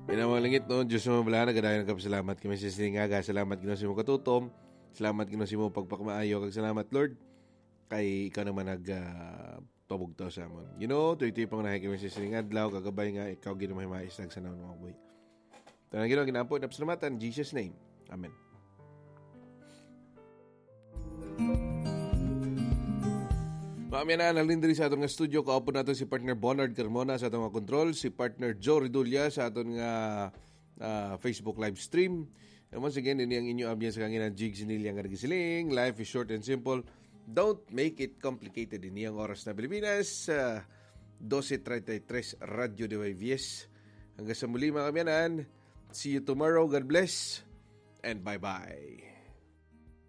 Pinamalingit no, Diyos mo bala, nagadayon ng kapasalamat kami sa siningaga. Salamat Ginoo sa mo katutom. Salamat Ginoo sa mo pagpakmaayo. Kag salamat Lord, kay ikaw naman pabugtaw sa amon. You know, tuy-tuy pang nahay kami sa siningadlaw, kagabay nga, ikaw ginamay maisag sa naon mga boy. Tanang Ginoo, ginampo, napasalamatan, in Jesus' name. Amen. Maamya na nalindri sa aton nga studio. Kaupo nato si partner Bonard Carmona sa aton nga control, si partner Joe Ridulya sa aton nga Facebook live stream. And once again, ini ang inyo ambiyan sa kanginan Jigs Nilya nga nagisiling. Life is short and simple. Don't make it complicated. Ini ang oras na Pilipinas. 12:33 Radio de Vies. Hanggang sa muli mga kamyanan. See you tomorrow. God bless. And bye-bye.